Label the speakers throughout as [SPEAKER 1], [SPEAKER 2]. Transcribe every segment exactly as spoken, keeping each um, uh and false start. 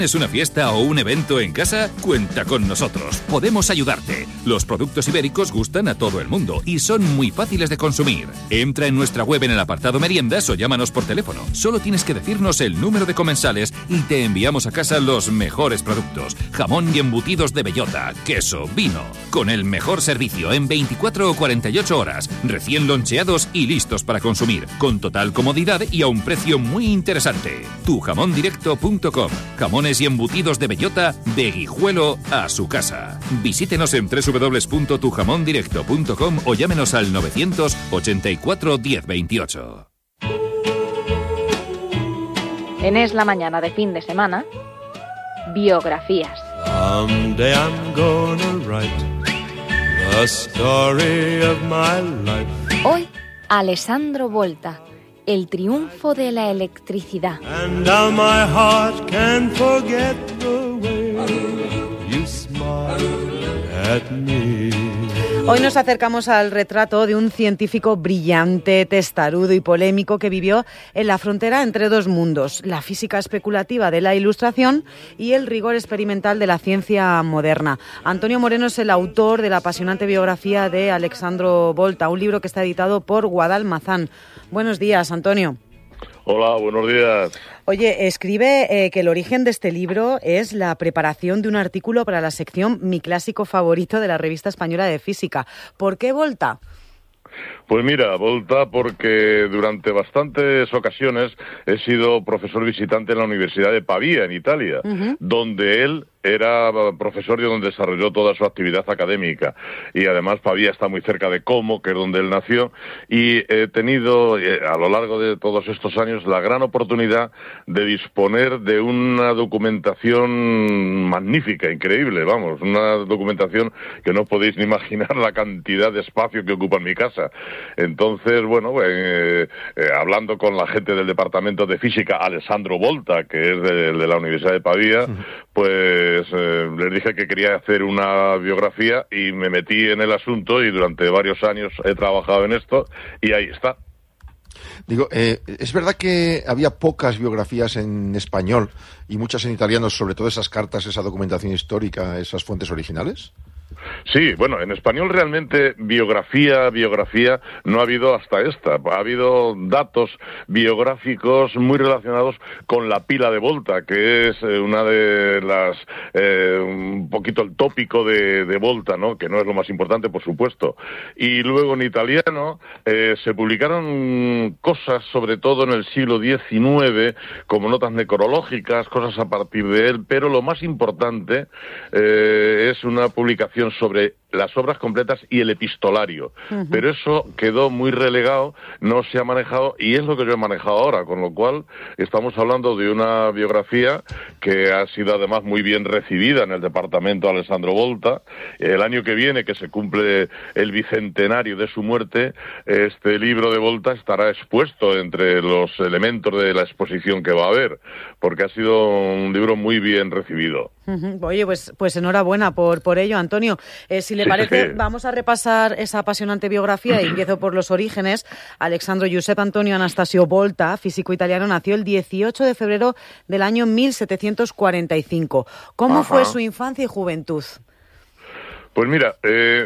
[SPEAKER 1] ¿Es una fiesta o un evento en casa? Cuenta con nosotros. Podemos ayudarte. Los productos ibéricos gustan a todo el mundo y son muy fáciles de consumir. Entra en nuestra web en el apartado meriendas o llámanos por teléfono. Solo tienes que decirnos el número de comensales y te enviamos a casa los mejores productos. Jamón y embutidos de bellota, queso, vino. Con el mejor servicio en veinticuatro o cuarenta y ocho horas. Recién loncheados y listos para consumir. Con total comodidad y a un precio muy interesante. tu jamón directo punto com. Jamones y embutidos de bellota de Guijuelo a su casa. Visítenos en doble u doble u doble u punto tu jamón directo punto com o llámenos al novecientos ochenta y cuatro diez veintiocho.
[SPEAKER 2] En Es la Mañana de fin de semana, biografías.
[SPEAKER 3] Someday I'm gonna write the story of my life.
[SPEAKER 2] Hoy, Alessandro Volta. El triunfo de la electricidad.
[SPEAKER 3] And now my heart can forget the way you smile at me.
[SPEAKER 4] Hoy nos acercamos al retrato de un científico brillante, testarudo y polémico que vivió en la frontera entre dos mundos, la física especulativa de la Ilustración y el rigor experimental de la ciencia moderna. Antonio Moreno es el autor de la apasionante biografía de Alessandro Volta, un libro que está editado por Guadalmazán. Buenos días, Antonio.
[SPEAKER 5] Hola, buenos días.
[SPEAKER 4] Oye, escribe eh, que el origen de este libro es la preparación de un artículo para la sección Mi clásico favorito de la Revista Española de Física. ¿Por qué Volta?
[SPEAKER 5] Pues mira, Volta porque durante bastantes ocasiones he sido profesor visitante en la Universidad de Pavía, en Italia, uh-huh. donde él era profesor y donde desarrolló toda su actividad académica. Y además Pavía está muy cerca de Como, que es donde él nació, y he tenido eh, a lo largo de todos estos años la gran oportunidad de disponer de una documentación magnífica, increíble, vamos, una documentación que no podéis ni imaginar la cantidad de espacio que ocupa en mi casa. Entonces, bueno, eh, eh, hablando con la gente del Departamento de Física, Alessandro Volta, que es de, de la Universidad de Pavía, uh-huh. pues Pues eh, les dije que quería hacer una biografía y me metí en el asunto y durante varios años he trabajado en esto y ahí está.
[SPEAKER 6] Digo, eh, ¿es verdad que había pocas biografías en español y muchas en italiano sobre todas esas cartas, esa documentación histórica, esas fuentes originales?
[SPEAKER 5] Sí, bueno, en español realmente biografía, biografía no ha habido hasta esta. Ha habido datos biográficos muy relacionados con la pila de Volta, que es eh, una de las, eh, un poquito el tópico de, de Volta, ¿no? Que no es lo más importante, por supuesto. Y luego en italiano eh, se publicaron cosas, sobre todo en el siglo diecinueve, como notas necrológicas, cosas a partir de él, pero lo más importante eh, es una publicación sobre las obras completas y el epistolario. Uh-huh. Pero eso quedó muy relegado, no se ha manejado, y es lo que yo he manejado ahora, con lo cual estamos hablando de una biografía que ha sido además muy bien recibida en el departamento Alessandro Volta. El año que viene, que se cumple el bicentenario de su muerte, este libro de Volta estará expuesto entre los elementos de la exposición que va a haber, porque ha sido un libro muy bien recibido.
[SPEAKER 4] Uh-huh. Oye, pues, pues enhorabuena por, por ello, Antonio. Eh, si le parece, sí. Vamos a repasar esa apasionante biografía y empiezo por los orígenes. Alessandro Giuseppe Antonio Anastasio Volta, físico italiano, nació el dieciocho de febrero del año mil setecientos cuarenta y cinco. ¿Cómo Ajá. fue su infancia y juventud?
[SPEAKER 5] Pues mira, eh...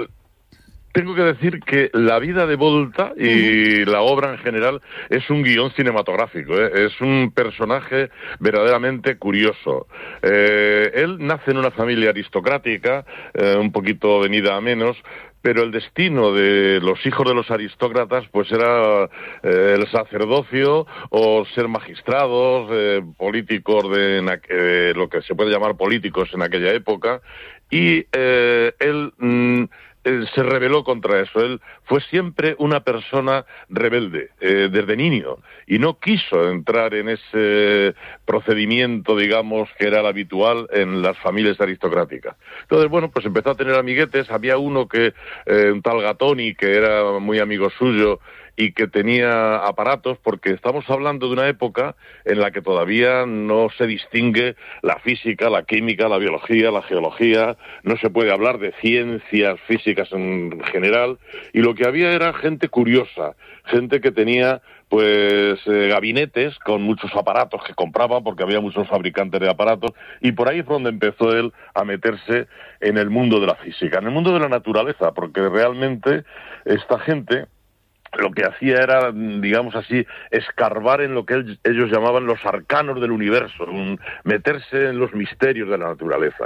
[SPEAKER 5] tengo que decir que la vida de Volta y uh-huh. la obra en general es un guión cinematográfico, ¿eh? Es un personaje verdaderamente curioso. Eh, él nace en una familia aristocrática, eh, un poquito venida a menos, pero el destino de los hijos de los aristócratas pues era eh, el sacerdocio o ser magistrados, eh, políticos de eh, lo que se puede llamar políticos en aquella época, y eh, él... Mm, Él se rebeló contra eso. Él fue siempre una persona rebelde, eh, desde niño, y no quiso entrar en ese procedimiento, digamos, que era el habitual en las familias aristocráticas. Entonces, bueno, pues empezó a tener amiguetes. Había uno que, eh, un tal Gattoni, que era muy amigo suyo, y que tenía aparatos, porque estamos hablando de una época en la que todavía no se distingue la física, la química, la biología, la geología, no se puede hablar de ciencias físicas en general, y lo que había era gente curiosa, gente que tenía pues eh, gabinetes con muchos aparatos que compraba, porque había muchos fabricantes de aparatos, y por ahí fue donde empezó él a meterse en el mundo de la física, en el mundo de la naturaleza, porque realmente esta gente lo que hacía era, digamos así, escarbar en lo que él, ellos llamaban los arcanos del universo, un, meterse en los misterios de la naturaleza.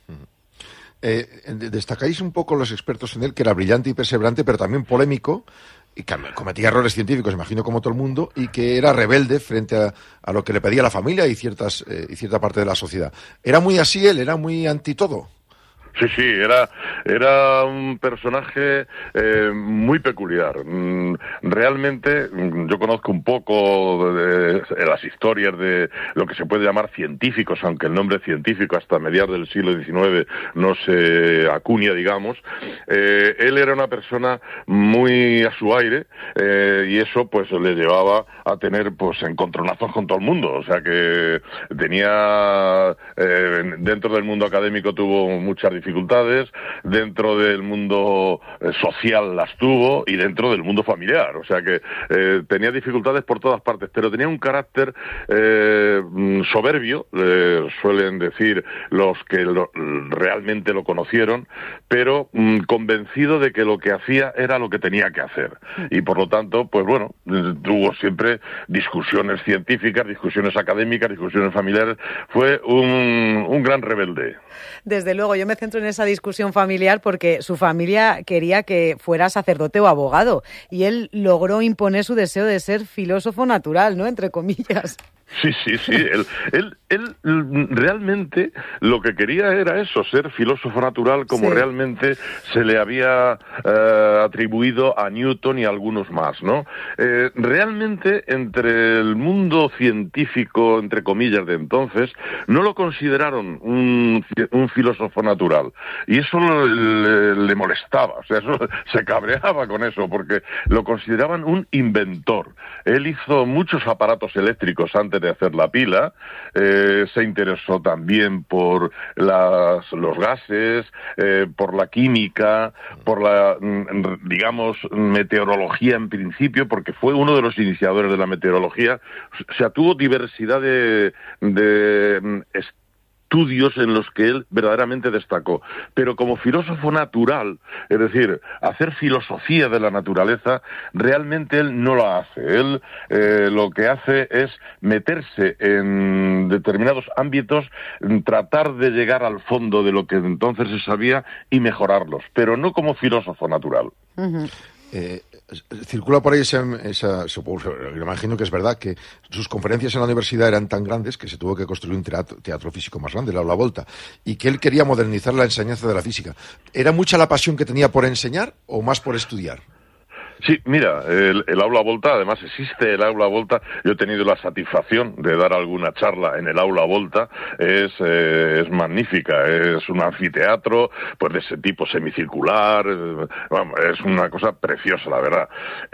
[SPEAKER 6] Eh, destacáis un poco los expertos en él, que era brillante y perseverante, pero también polémico, y que cometía errores científicos, imagino, como todo el mundo, y que era rebelde frente a, a lo que le pedía la familia y ciertas eh, y cierta parte de la sociedad. ¿Era muy así él? ¿Era muy anti todo?
[SPEAKER 5] Sí, sí, era, era un personaje eh, muy peculiar. Realmente, yo conozco un poco de, de las historias de lo que se puede llamar científicos, aunque el nombre científico hasta mediados del siglo diecinueve no se acuña, digamos. Eh, él era una persona muy a su aire, eh, y eso pues le llevaba a tener pues encontronazos con todo el mundo. O sea que tenía, eh, dentro del mundo académico tuvo muchas dificultades, dentro del mundo eh, social las tuvo, y dentro del mundo familiar, o sea que eh, tenía dificultades por todas partes, pero tenía un carácter eh, soberbio, eh, suelen decir los que lo, realmente lo conocieron, pero mm, convencido de que lo que hacía era lo que tenía que hacer, y por lo tanto, pues bueno, tuvo siempre discusiones científicas, discusiones académicas, discusiones familiares, fue un, un gran rebelde.
[SPEAKER 4] Desde luego, yo me centro en esa discusión familiar porque su familia quería que fuera sacerdote o abogado, y él logró imponer su deseo de ser filósofo natural, ¿no?, entre comillas.
[SPEAKER 5] Sí, sí, sí. Él, él, él realmente lo que quería era eso, ser filósofo natural, como sí. realmente se le había eh, atribuido a Newton y a algunos más, ¿no? Eh, realmente, entre el mundo científico, entre comillas, de entonces, no lo consideraron un, un filósofo natural. Y eso le, le molestaba, o sea, eso, se cabreaba con eso, porque lo consideraban un inventor. Él hizo muchos aparatos eléctricos antes de hacer la pila, eh, se interesó también por las, los gases, eh, por la química, por la, digamos, meteorología en principio, porque fue uno de los iniciadores de la meteorología. O sea, tuvo diversidad de, de estudios en los que él verdaderamente destacó, pero como filósofo natural, es decir, hacer filosofía de la naturaleza, realmente él no la hace. Él eh, lo que hace es meterse en determinados ámbitos, tratar de llegar al fondo de lo que entonces se sabía y mejorarlos, pero no como filósofo natural.
[SPEAKER 6] Uh-huh. Eh, circula por ahí esa, esa, supongo, imagino que es verdad, que sus conferencias en la universidad eran tan grandes que se tuvo que construir un teatro, teatro físico más grande, el Aula Volta, y que él quería modernizar la enseñanza de la física. ¿Era mucha la pasión que tenía por enseñar o más por estudiar?
[SPEAKER 5] Sí, mira, el, el Aula Volta, además existe el Aula Volta, yo he tenido la satisfacción de dar alguna charla en el Aula Volta, es, eh, es magnífica, es un anfiteatro, pues de ese tipo semicircular, eh, vamos, es una cosa preciosa, la verdad.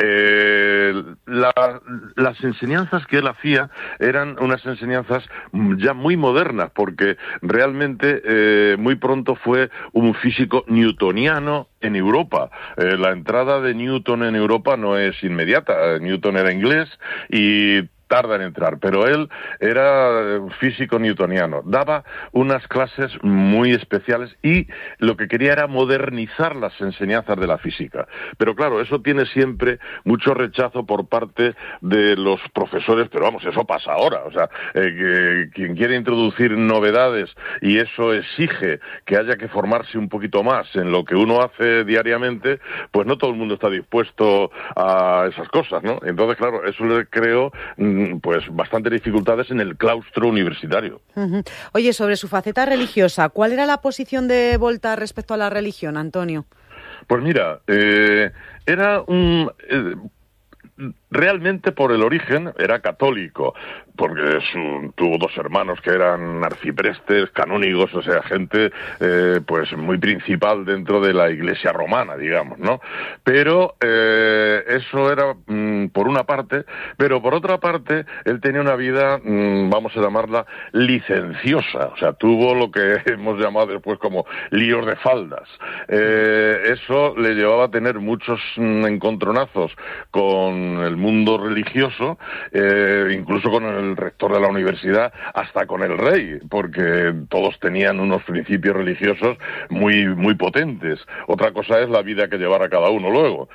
[SPEAKER 5] Eh, la, las enseñanzas que él hacía eran unas enseñanzas ya muy modernas, porque realmente eh, muy pronto fue un físico newtoniano en Europa. Eh, la entrada de Newton en Europa no es inmediata. Newton era inglés y tarda en entrar, pero él era físico newtoniano, daba unas clases muy especiales y lo que quería era modernizar las enseñanzas de la física. Pero claro, eso tiene siempre mucho rechazo por parte de los profesores, pero vamos, eso pasa ahora, o sea, eh, que quien quiere introducir novedades y eso exige que haya que formarse un poquito más en lo que uno hace diariamente, pues no todo el mundo está dispuesto a esas cosas, ¿no? Entonces, claro, eso le creó pues bastantes dificultades en el claustro universitario.
[SPEAKER 4] Uh-huh. Oye, sobre su faceta religiosa, ¿cuál era la posición de Volta respecto a la religión, Antonio?
[SPEAKER 5] Pues mira, eh, era un... Eh, realmente por el origen era católico, porque su, tuvo dos hermanos que eran arciprestes, canónigos, o sea, gente eh, pues muy principal dentro de la Iglesia romana, digamos, ¿no? Pero eh, eso era mm, por una parte, pero por otra parte, él tenía una vida, mm, vamos a llamarla, licenciosa, o sea, tuvo lo que hemos llamado después como líos de faldas. Eh, eso le llevaba a tener muchos mm, encontronazos con el mundo religioso, eh, incluso con el rector de la universidad, hasta con el rey, porque todos tenían unos principios religiosos muy muy potentes. Otra cosa es la vida que llevara cada uno luego.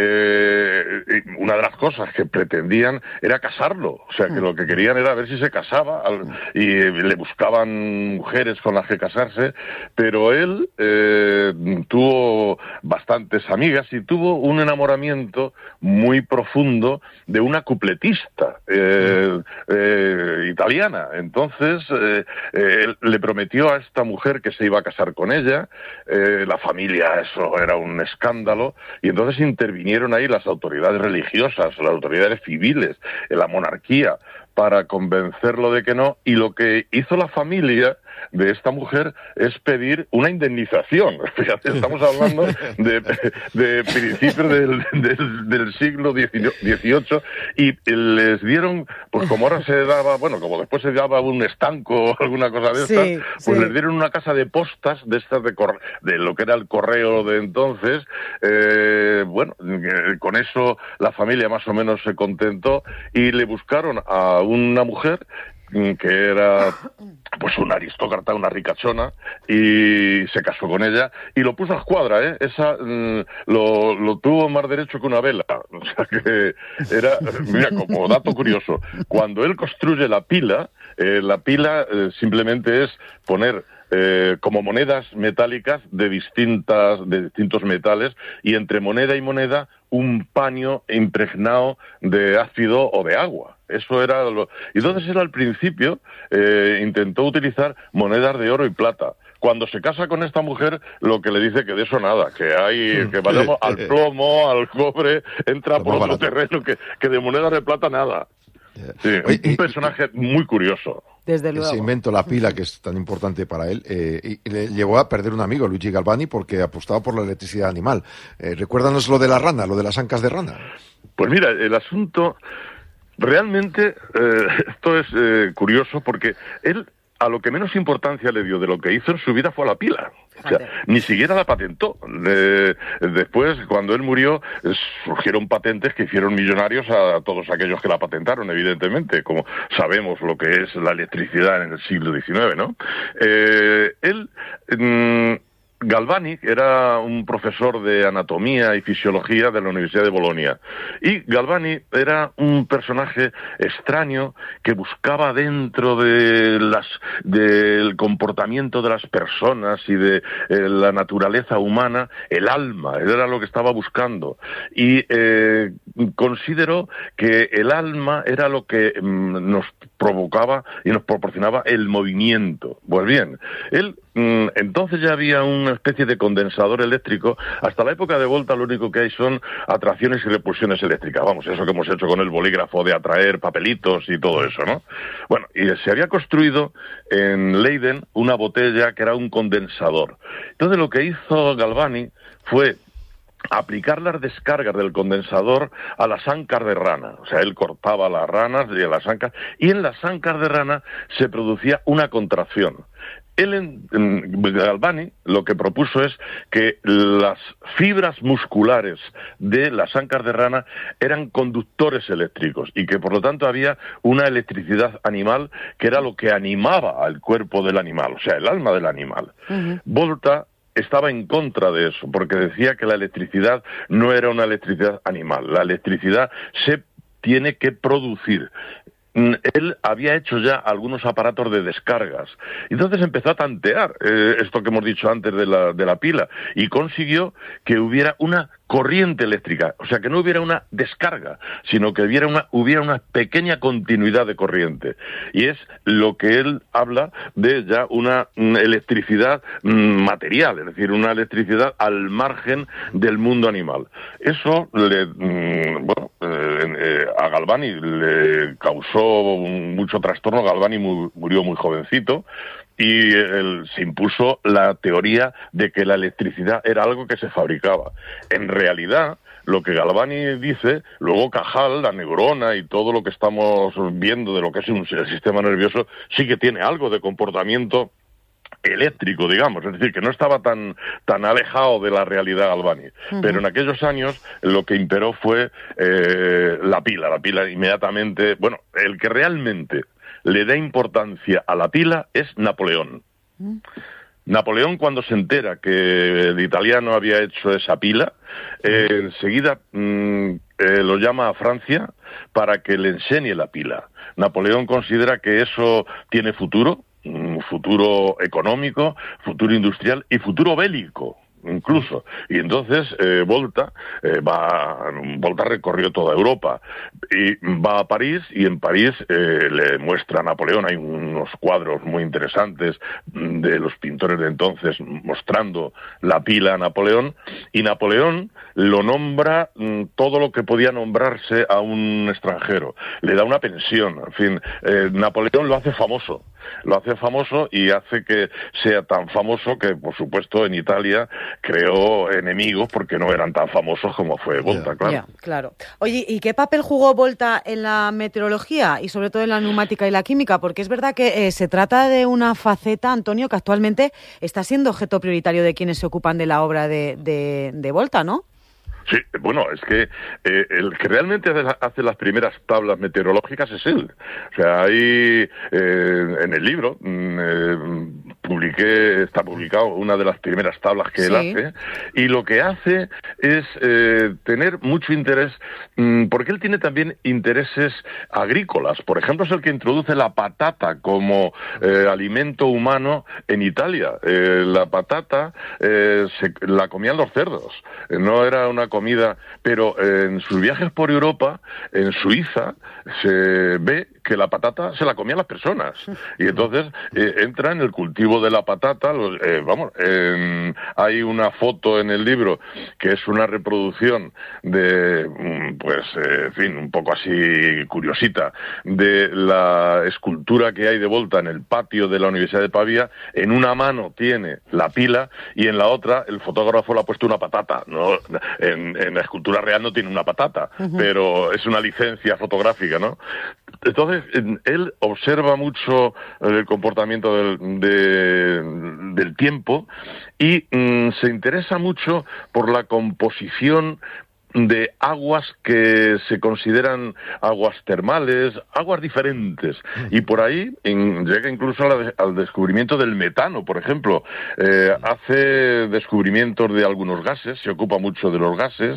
[SPEAKER 5] Eh, una de las cosas que pretendían era casarlo, o sea, que lo que querían era ver si se casaba, al, y le buscaban mujeres con las que casarse, pero él eh, tuvo bastantes amigas y tuvo un enamoramiento muy profundo de una cupletista eh, eh, italiana. Entonces eh, eh, le prometió a esta mujer que se iba a casar con ella, eh, la familia, eso era un escándalo, y entonces intervinieron ahí las autoridades religiosas, las autoridades civiles, la monarquía, para convencerlo de que no, y lo que hizo la familia de esta mujer es pedir una indemnización. Fíjate, estamos hablando de, de principios del, del, del siglo dieciocho, y les dieron, pues como ahora se daba, bueno, como después se daba un estanco o alguna cosa de estas, sí, pues sí. Les dieron una casa de postas de estas de, corre, de lo que era el correo de entonces. Eh, bueno, eh, con eso la familia más o menos se contentó y le buscaron a una mujer que era pues una aristócrata, una ricachona, y se casó con ella y lo puso a escuadra, ¿eh? Esa mm, lo, lo tuvo más derecho que una vela. O sea que era, mira, como dato curioso, cuando él construye la pila, eh, la pila eh, simplemente es poner Eh, como monedas metálicas de distintas de distintos metales, y entre moneda y moneda un paño impregnado de ácido o de agua. Eso era lo... Y entonces él al principio eh, intentó utilizar monedas de oro y plata. Cuando se casa con esta mujer, lo que le dice que de eso nada, que hay, que valemos al plomo, al cobre, entra por otro terreno, que, que de monedas de plata nada. Sí, Oye, un personaje y, muy curioso.
[SPEAKER 4] Desde luego.
[SPEAKER 6] Ese invento, la pila, que es tan importante para él, eh, y le llevó a perder un amigo, Luigi Galvani, porque apostaba por la electricidad animal. Eh, recuérdanos lo de la rana, lo de las ancas de rana.
[SPEAKER 5] Pues mira, el asunto, realmente, eh, esto es eh, curioso, porque él, a lo que menos importancia le dio de lo que hizo en su vida fue a la pila. O sea, ni siquiera la patentó. Eh, después, cuando él murió, eh, surgieron patentes que hicieron millonarios a todos aquellos que la patentaron, evidentemente, como sabemos lo que es la electricidad en el siglo diecinueve, ¿no? Eh, él... Mm, Galvani era un profesor de anatomía y fisiología de la Universidad de Bolonia, y Galvani era un personaje extraño que buscaba dentro de las del comportamiento de las personas y de eh, la naturaleza humana el alma. Él era lo que estaba buscando, y eh, consideró que el alma era lo que mm, nos provocaba y nos proporcionaba el movimiento. Pues bien, él mm, entonces ya había una especie de condensador eléctrico. Hasta la época de Volta lo único que hay son atracciones y repulsiones eléctricas. Vamos, eso que hemos hecho con el bolígrafo de atraer papelitos y todo eso, ¿no? Bueno, y se había construido en Leiden una botella que era un condensador. Entonces lo que hizo Galvani fue aplicar las descargas del condensador a las ancas de rana. O sea, él cortaba las ranas y las ancas, y en las ancas de rana se producía una contracción. Él, en, en Galvani, lo que propuso es que las fibras musculares de las ancas de rana eran conductores eléctricos, y que por lo tanto había una electricidad animal que era lo que animaba al cuerpo del animal, o sea, el alma del animal. Uh-huh. Volta estaba en contra de eso, porque decía que la electricidad no era una electricidad animal. La electricidad se tiene que producir. Él había hecho ya algunos aparatos de descargas. Entonces empezó a tantear eh, esto que hemos dicho antes de la, de la pila, y consiguió que hubiera una corriente eléctrica, o sea, que no hubiera una descarga, sino que hubiera una, hubiera una pequeña continuidad de corriente. Y es lo que él habla de ya una mm, electricidad mm, material, es decir, una electricidad al margen del mundo animal. Eso le, mm, bueno, eh, eh, a Galvani le causó mucho trastorno. Galvani mu- murió muy jovencito, y él, se impuso la teoría de que la electricidad era algo que se fabricaba. En realidad, lo que Galvani dice, luego Cajal, la neurona y todo lo que estamos viendo de lo que es un, el sistema nervioso, sí que tiene algo de comportamiento eléctrico, digamos, es decir, que no estaba tan tan alejado de la realidad Galvani. Uh-huh. Pero en aquellos años lo que imperó fue eh, la pila, la pila inmediatamente, bueno, el que realmente le da importancia a la pila es Napoleón. Uh-huh. Napoleón, cuando se entera que el italiano había hecho esa pila, eh, enseguida mm, eh, lo llama a Francia para que le enseñe la pila. Napoleón considera que eso tiene futuro, un futuro económico, futuro industrial y futuro bélico, incluso. Y entonces eh, Volta eh, va Volta recorrió toda Europa y va a París, y en París eh, le muestra a Napoleón, hay unos cuadros muy interesantes de los pintores de entonces mostrando la pila a Napoleón, y Napoleón lo nombra mm, todo lo que podía nombrarse a un extranjero, le da una pensión, en fin, eh, Napoleón lo hace famoso, lo hace famoso y hace que sea tan famoso que, por supuesto, en Italia creó enemigos porque no eran tan famosos como fue Volta, yeah. claro.
[SPEAKER 4] Yeah, claro. Oye, ¿y qué papel jugó Volta en la meteorología y sobre todo en la neumática y la química? Porque es verdad que eh, se trata de una faceta, Antonio, que actualmente está siendo objeto prioritario de quienes se ocupan de la obra de, de, de Volta, ¿no?
[SPEAKER 5] Sí, bueno, es que eh, el que realmente hace, la, hace las primeras tablas meteorológicas es él. O sea, ahí eh, en el libro eh, publiqué, está publicado una de las primeras tablas que sí. él hace, y lo que hace es eh, tener mucho interés, mmm, porque él tiene también intereses agrícolas. Por ejemplo, es el que introduce la patata como eh, alimento humano en Italia. Eh, la patata eh, se, la comían los cerdos, eh, no era una comida, pero eh, en sus viajes por Europa, en Suiza, se ve que la patata se la comían las personas, y entonces eh, entra en el cultivo de la patata. Los, eh, vamos, eh, hay una foto en el libro que es una reproducción de, pues, eh, en fin, un poco así curiosita, de la escultura que hay de Volta en el patio de la Universidad de Pavía. En una mano tiene la pila y en la otra el fotógrafo le ha puesto una patata, ¿no? En, en la escultura real no tiene una patata, uh-huh. pero es una licencia fotográfica, ¿no? Entonces, él observa mucho el comportamiento del, de, del tiempo y mm, se interesa mucho por la composición de aguas que se consideran aguas termales, aguas diferentes, y por ahí en, llega incluso al, al descubrimiento del metano, por ejemplo. Eh, hace descubrimientos de algunos gases, se ocupa mucho de los gases,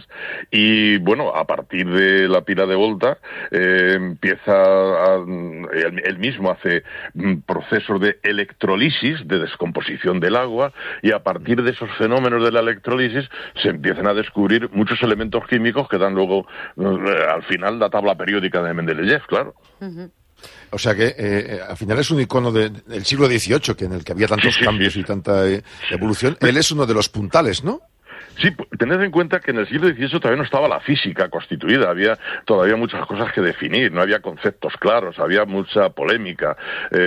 [SPEAKER 5] y bueno, a partir de la pila de Volta eh, empieza a, él, él mismo hace mm, procesos de electrolisis, de descomposición del agua, y a partir de esos fenómenos de la electrolisis se empiezan a descubrir muchos elementos químicos que dan luego eh, al final la tabla periódica de Mendeleev, claro.
[SPEAKER 6] Uh-huh. O sea que eh, al final es un icono de, del siglo dieciocho, que en el que había tantos sí, sí, cambios sí. y tanta eh, evolución. Él es uno de los puntales, ¿no?
[SPEAKER 5] Sí, tened en cuenta que en el siglo dieciocho todavía no estaba la física constituida, había todavía muchas cosas que definir, no había conceptos claros, había mucha polémica,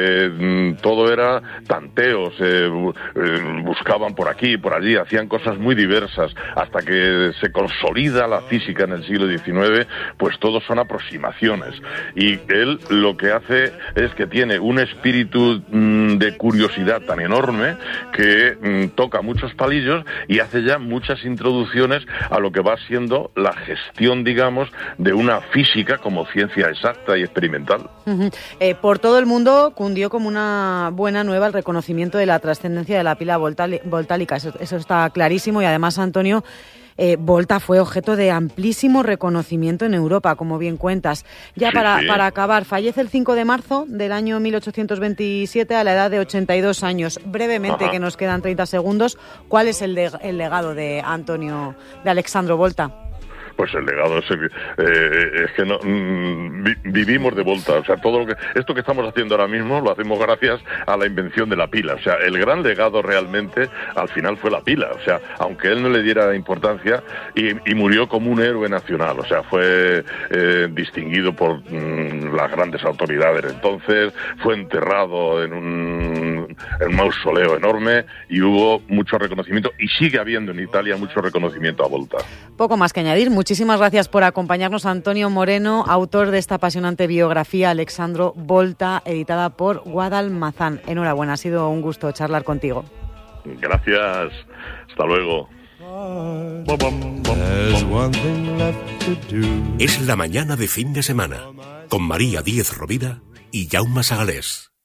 [SPEAKER 5] eh, todo era tanteos, eh, eh, buscaban por aquí, por allí, hacían cosas muy diversas, hasta que se consolida la física en el siglo diecinueve, pues todo son aproximaciones. Y él lo que hace es que tiene un espíritu mmm, de curiosidad tan enorme que mmm, toca muchos palillos y hace ya muchas introducciones a lo que va siendo la gestión, digamos, de una física como ciencia exacta y experimental.
[SPEAKER 4] Uh-huh. Eh, por todo el mundo cundió como una buena nueva el reconocimiento de la trascendencia de la pila voltálica, eso, eso está clarísimo, y además, Antonio, Eh, Volta fue objeto de amplísimo reconocimiento en Europa, como bien cuentas. Ya
[SPEAKER 5] Sí,
[SPEAKER 4] para,
[SPEAKER 5] sí.
[SPEAKER 4] para acabar, fallece el cinco de marzo del año mil ochocientos veintisiete a la edad de ochenta y dos años. Brevemente,
[SPEAKER 5] Ajá.
[SPEAKER 4] que nos quedan treinta segundos, ¿cuál es el, de- el legado de Antonio, de Alexandro Volta?
[SPEAKER 5] Pues el legado es, el- eh, es que no, mm, vi- vivimos de Volta. O sea, todo lo que esto que estamos haciendo ahora mismo lo hacemos gracias a la invención de la pila. O sea, el gran legado realmente al final fue la pila. O sea, aunque él no le diera importancia y, y murió como un héroe nacional. O sea, fue eh, distinguido por mm, las grandes autoridades. Entonces fue enterrado en un, en un mausoleo enorme y hubo mucho reconocimiento y sigue habiendo en Italia mucho reconocimiento a Volta.
[SPEAKER 4] Poco más que añadir. Muchísimas gracias por acompañarnos, Antonio Moreno, autor de esta apasionante biografía, Alexandro Volta, editada por Guadalmazán. Enhorabuena, ha sido un gusto charlar contigo.
[SPEAKER 5] Gracias. Hasta luego.
[SPEAKER 3] There's one thing left to do.
[SPEAKER 7] Es la mañana de fin de semana, con María Díez Rovira y Jaume Sagalés.